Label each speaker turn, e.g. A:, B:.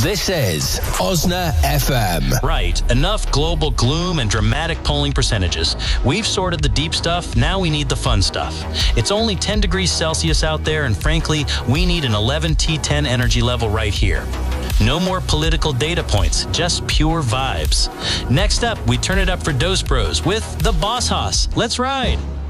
A: This is Osna FM.
B: Right. Enough global gloom and dramatic polling percentages. We've sorted the deep stuff. Now we need the fun stuff. It's only 10 degrees Celsius out there, and frankly, we need an 11 T10 energy level right here. No more political data points, just pure vibes. Next up, we turn it up for Dose Bros with the Boss Hoss. Let's ride.